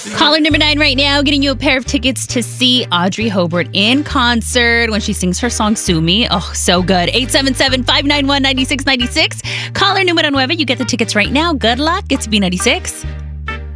Caller number 9 right now, getting you a pair of tickets to see Audrey Hobart in concert when she sings her song Sue Me. Oh, so good. 877-591-9696. Caller numero 9, you get the tickets right now. Good luck. It's B96.